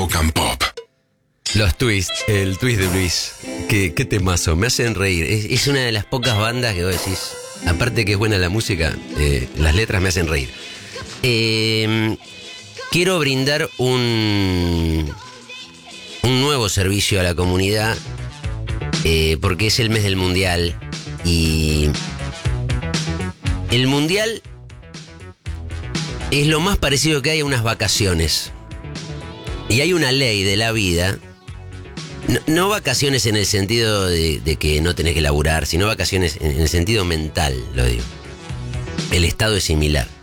Rock and Pop. Los Twist, el Twist de Luis. Qué temazo, me hacen reír. Es una de las pocas bandas que vos decís, aparte que es buena la música, las letras me hacen reír. Quiero brindar un nuevo servicio a la comunidad, porque es el mes del Mundial. Y el Mundial es lo más parecido que hay a unas vacaciones. Y hay una ley de la vida, no vacaciones en el sentido de que no tenés que laburar, sino vacaciones en el sentido mental, lo digo. El estado es similar.